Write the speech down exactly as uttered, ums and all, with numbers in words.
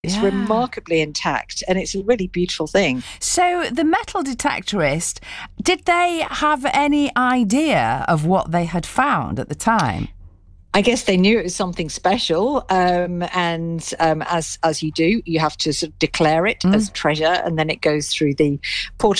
It's Yeah. remarkably intact, and it's a really beautiful thing. So the metal detectorist, did they have any idea of what they had found at the time? I guess they knew it was something special, um, and um, as as you do, you have to sort of declare it Mm. as treasure, and then it goes through the port